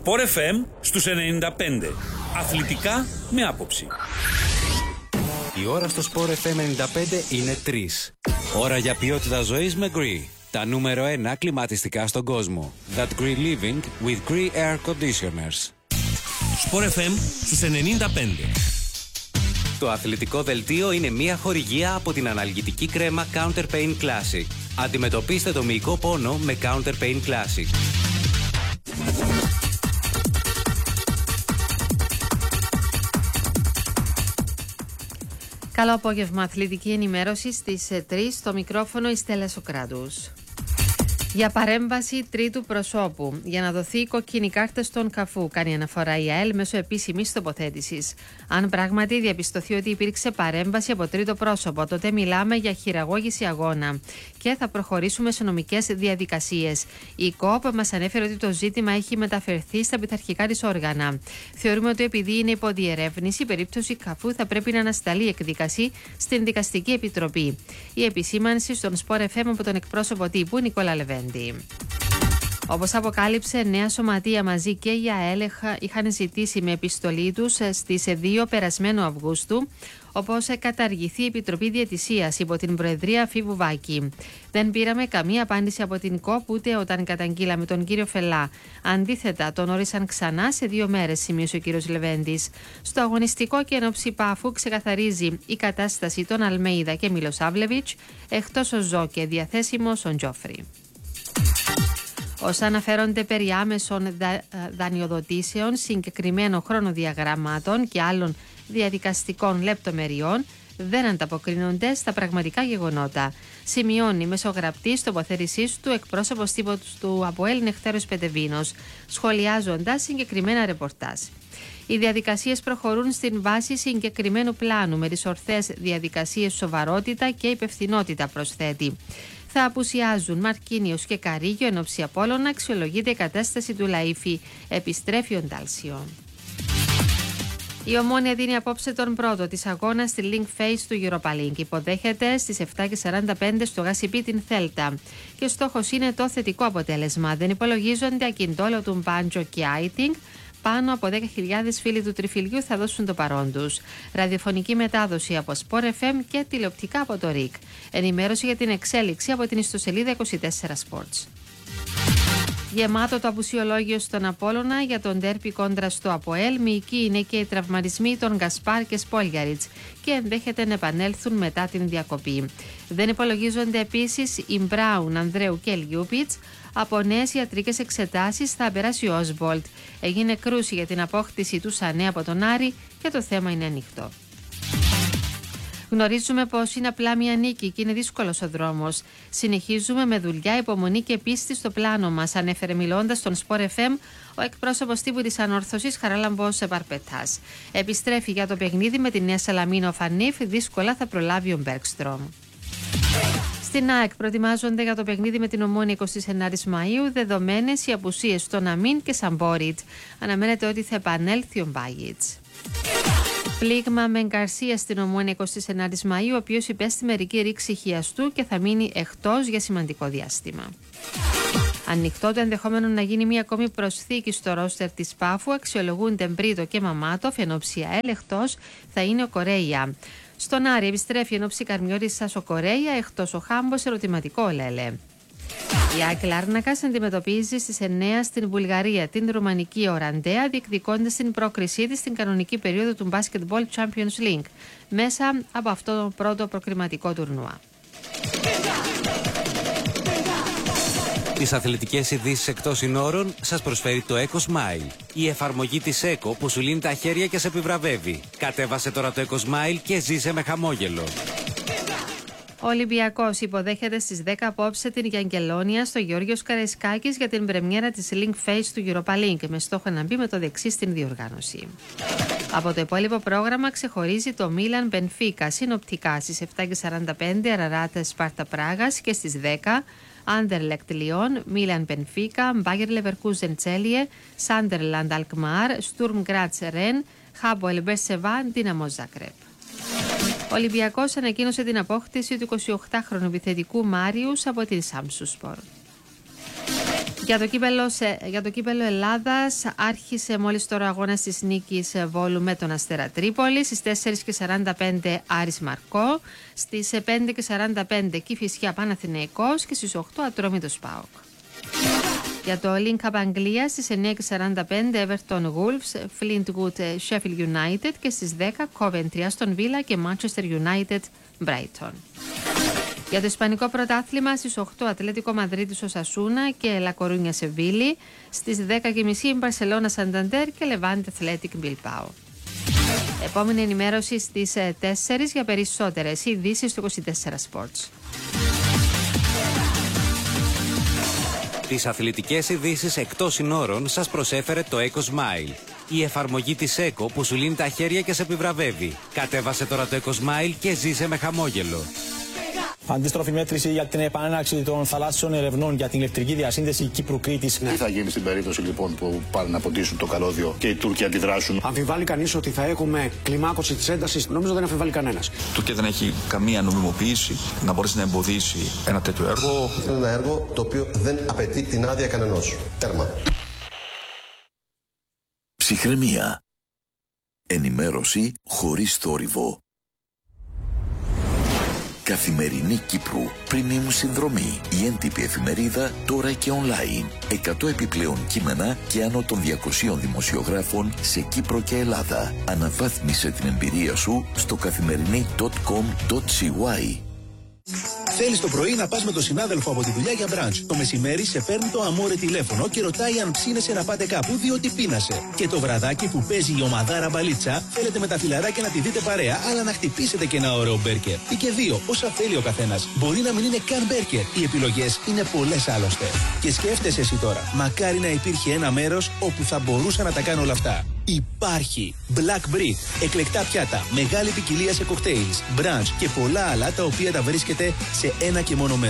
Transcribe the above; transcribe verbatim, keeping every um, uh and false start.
Sport εφ εμ στους ενενήντα πέντε. Αθλητικά με άποψη. Η ώρα στο Sport εφ εμ ενενήντα πέντε είναι τρεις. Ώρα για ποιότητα ζωής με Gree. Τα νούμερο ένα κλιματιστικά στον κόσμο. That Gree Living with Gree Air Conditioners. Sport εφ εμ στους ενενήντα πέντε. Το αθλητικό δελτίο είναι μια χορηγία από την αναλγητική κρέμα Counter Pain Classic. Αντιμετωπίστε το μυϊκό πόνο με Counter Pain Classic. Καλό απόγευμα, αθλητική ενημέρωση στις τρεις, στο μικρόφωνο η Στέλλα Σοκράτους. Για παρέμβαση τρίτου προσώπου. Για να δοθεί κόκκινη κάρτα στον Καφού, κάνει αναφορά η ΑΕΛ μέσω επίσημης τοποθέτησης. Αν πράγματι διαπιστωθεί ότι υπήρξε παρέμβαση από τρίτο πρόσωπο, τότε μιλάμε για χειραγώγηση αγώνα και θα προχωρήσουμε σε νομικές διαδικασίες. Η ΚΟΠ μας ανέφερε ότι το ζήτημα έχει μεταφερθεί στα πειθαρχικά της όργανα. Θεωρούμε ότι επειδή είναι υποδιερεύνηση, η περίπτωση Καφού θα πρέπει να ανασταλεί εκδίκαση στην Δικαστική Επιτροπή. Η επισήμανση στον Sport εφ εμ από τον εκπρόσωπο τύπου Νικόλα Λεβέντη. Όπως αποκάλυψε νέα σωματεία μαζί και η ΑΕΛ είχαν ζητήσει με επιστολή τους στις δύο περασμένου Αυγούστου όπως καταργηθεί η Επιτροπή Διαιτησίας υπό την Προεδρία Φιβουβάκη. Δεν πήραμε καμία απάντηση από την ΚΟΠ ούτε όταν καταγγείλαμε τον κύριο Φελά. Αντίθετα, τον όρισαν ξανά σε δύο μέρες, σημείωσε ο κύριος Λεβέντης. Στο αγωνιστικό και ενόψει Πάφου ξεκαθαρίζει η κατάσταση των Αλμέιδα και Μιλοσάβλεβιτς, εκτός ο Ζω και διαθέσιμος ο Τζόφρι. Όσα αναφέρονται περί άμεσων δα, δανειοδοτήσεων, συγκεκριμένων χρονοδιαγραμμάτων και άλλων διαδικαστικών λεπτομεριών δεν ανταποκρίνονται στα πραγματικά γεγονότα. Σημειώνει μεσογραπτής τοποθέτησής του εκπρόσωπος τύπου του ΑΠΟΕΛ Νεκτέρος Πετεβίνος, σχολιάζοντας συγκεκριμένα ρεπορτάζ. Οι διαδικασίες προχωρούν στην βάση συγκεκριμένου πλάνου με τις ορθές διαδικασίες, σοβαρότητα και υπευθυνότητα, προσθέτει. Θα απουσιάζουν Μαρκίνιος και Καρίγιο, ενώ ψη Απόλλωνα αξιολογείται η κατάσταση του Λαΐφη. Επιστρέφει ο Ντάλσιο. Η Ομόνοια δίνει απόψε τον πρώτο της αγώνα στη Link Phase του Europa League. Υποδέχεται στις επτά και σαράντα πέντε στο Γασιπί την Θέλτα. Και στόχος είναι το θετικό αποτέλεσμα. Δεν υπολογίζονται Ακιντόλο του Μπάντζο και Άιτινγκ. Πάνω από δέκα χιλιάδες φίλοι του Τριφυλιού θα δώσουν το παρόν τους. Ραδιοφωνική μετάδοση από Sport εφ εμ και τηλεοπτικά από το ΡΙΚ. Ενημέρωση για την εξέλιξη από την ιστοσελίδα είκοσι τέσσερα Sports. Γεμάτο το απουσιολόγιο στον Απόλλωνα για τον ντέρπι κόντρα στο ΑΠΟΕΛ. Μυϊκοί είναι και οι τραυματισμοί των Γκασπάρ και Σπόλιαριτς και ενδέχεται να επανέλθουν μετά την διακοπή. Δεν υπολογίζονται επίσης οι Μπράουν, Ανδρέου και Λιούπιτς. Από νέες ιατρικές εξετάσεις θα περάσει ο Όσβολτ. Έγινε κρούση για την απόκτηση του Σανέ από τον Άρη και το θέμα είναι ανοιχτό. Γνωρίζουμε πως είναι απλά μια νίκη και είναι δύσκολος ο δρόμος. Συνεχίζουμε με δουλειά, υπομονή και πίστη στο πλάνο μας, ανέφερε μιλώντας στον Sport εφ εμ ο εκπρόσωπος τύπου της Ανόρθωσης Χαράλαμπος Παρπετάς. Επιστρέφει για το παιχνίδι με τη Νέα Σαλαμίνα ο Φανίφ, δύσκολα θα προλάβει ο Μπέρκστρομ. Στην ΑΕΚ προετοιμάζονται για το παιχνίδι με την Ομόνοια εικοστή ενάτη Μαΐου, δεδομένες οι απουσίες των Αμίν και Σαμπόριτ. Αναμένεται ότι θα επανέλθει ο Μπάγιτς. Πλήγμα με Γκαρσία στην Ομόνοια εικοστή ενάτη Μαΐου, ο οποίος υπέστη μερική ρήξη χιαστού και θα μείνει εκτός για σημαντικό διάστημα. Ανοιχτό το ενδεχόμενο να γίνει μια ακόμη προσθήκη στο ρόστερ της Πάφου, αξιολογούνται Μπρίτο και Μαμάτοφ, ενώ ΑΕΛ εκτός θα είναι ο Κορέια. Στον Άρη επιστρέφει ενώ Καρμιώτισσας ο Κορέια, εκτός ο Χάμπος, ερωτηματικό Λέλε. Η ΑΕΚ Λάρνακας αντιμετωπίζει στις εννέα στην Βουλγαρία την ρουμανική Οραντέα, διεκδικώντας την πρόκρισή της στην κανονική περίοδο του Basketball Champions League μέσα από αυτό το πρώτο προκριματικό τουρνουά. Τις αθλητικές ειδήσεις εκτός συνόρων σας προσφέρει το Eco Smile. Η εφαρμογή της Eco που σου λύνει τα χέρια και σε επιβραβεύει. Κατέβασε τώρα το Eco Smile και ζήσε με χαμόγελο. Ο Ολυμπιακός υποδέχεται στις δέκα απόψε την Γιαγγελόνια στο Γεώργιος Καραϊσκάκης για την πρεμιέρα της Link Phase του Europa League με στόχο να μπει με το δεξί στην διοργάνωση. Από το υπόλοιπο πρόγραμμα ξεχωρίζει το Μίλαν Μπενφίκα συνοπτικά στις επτά και σαράντα πέντε Αραράτε Σπάρτα Πράγας και στις δέκα Άντερλεκτ Λιόν, Μίλαν Μπενφίκα, Μπάγερ Λεβερκούζεν Τσέλιε, Σάντερλαντ Αλκμάρ, Στουρμ Γκράτς Ρεν, Χάμπο Ελμπερσεβά, Ντίναμο Ζάκρεπ. Ο Ολυμπιακός ανακοίνωσε την απόκτηση του εικοσιοκτάχρονου επιθετικού Μάριους από την Σάμσου Σπορ. Για το, κύπελο, για το κύπελο Ελλάδας άρχισε μόλις τώρα ο αγώνας της νίκης Βόλου με τον Αστέρα Τρίπολη. Στις τέσσερις και σαράντα πέντε Άρης Μαρκό, στις πέντε και σαράντα πέντε Κηφισιά Παναθηναϊκός και στις οκτώ Ατρόμητος ΠΑΟΚ. Για το Link Cup Αγγλία στις εννιά και σαράντα πέντε Everton Wolves, Fleetwood Sheffield United και στις δέκα Coventry Aston Villa και Manchester United Brighton. Για το Ισπανικό Πρωτάθλημα στις οκτώ Ατλέτικο Μαδρίτης Οσασούνα και Λα Κορούνια Σεβίλη, στις δέκα και μισή Μπαρσελόνα Σανταντέρ και Λεβάντε Αθλέτικ Μπιλμπάο. Επόμενη ενημέρωση στις τέσσερις για περισσότερες ειδήσεις στο είκοσι τέσσερα Sports. Τις αθλητικές ειδήσεις εκτός συνόρων σας προσέφερε το EcoSmile. Η εφαρμογή της Eco που σου λύνει τα χέρια και σε επιβραβεύει. Κατέβασε τώρα το EcoSmile και ζήσε με χαμόγελο. Αντίστροφη μέτρηση για την επανέναρξη των θαλάσσιων ερευνών για την ηλεκτρική διασύνδεση Κύπρου-Κρήτης. Τι θα γίνει στην περίπτωση λοιπόν που πάνε να ποτίσουν το καλώδιο και οι Τούρκοι αντιδράσουν? Αμφιβάλλει κανείς ότι θα έχουμε κλιμάκωση της έντασης? Νομίζω δεν αμφιβάλλει κανένας. Η Τουρκία δεν έχει καμία νομιμοποίηση να μπορέσει να εμποδίσει ένα τέτοιο έργο. Είναι ένα έργο το οποίο δεν απαιτεί την άδεια κανενός. Τέρμα. Ψυχραιμία. Ενημέρωση χωρίς θόρυβο. Καθημερινή Κύπρου, Premium συνδρομή. Η έντυπη εφημερίδα τώρα και online. εκατό επιπλέον κείμενα και άνω των διακοσίων δημοσιογράφων σε Κύπρο και Ελλάδα. Αναβάθμισε την εμπειρία σου στο καθημερινή τελεία κομ τελεία σι γουάι. Θέλεις το πρωί να πας με τον συνάδελφο από τη δουλειά για μπραντς. Το μεσημέρι σε παίρνει το αμόρε τηλέφωνο και ρωτάει αν ψήνεσαι να πάτε κάπου διότι πείνασε. Και το βραδάκι που παίζει η ομαδάρα μπαλίτσα, θέλετε με τα φιλαράκια να τη δείτε παρέα, αλλά να χτυπήσετε και ένα ωραίο μπέρκερ. Ή και δύο, όσα θέλει ο καθένας. Μπορεί να μην είναι καν μπέρκερ. Οι επιλογές είναι πολλές άλλωστε. Και σκέφτεσαι εσύ τώρα, μακάρι να υπήρχε ένα μέρος όπου θα μπορούσα να τα κάνω όλα αυτά. Υπάρχει Black Brick, εκλεκτά πιάτα, μεγάλη ποικιλία σε κοκτέιλς, brunch και πολλά άλλα τα οποία τα βρίσκεται σε ένα και μόνο μέρος.